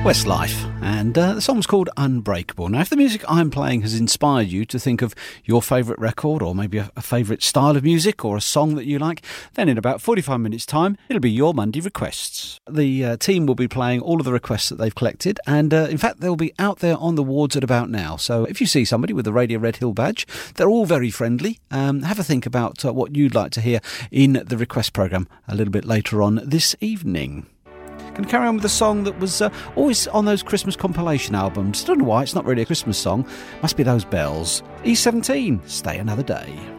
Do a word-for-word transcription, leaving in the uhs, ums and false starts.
Westlife, and uh, the song's called Unbreakable. Now, if the music I'm playing has inspired you to think of your favourite record, or maybe a, a favourite style of music, or a song that you like, then in about forty-five minutes' time, it'll be your Monday requests. The uh, team will be playing all of the requests that they've collected, and uh, in fact, they'll be out there on the wards at about now. So if you see somebody with a Radio Red Hill badge, they're all very friendly. Um, have a think about uh, what you'd like to hear in the request programme a little bit later on this evening. Going to carry on with a song that was uh, always on those Christmas compilation albums. Don't know why, it's not really a Christmas song. Must be those bells. E seventeen, Stay Another Day.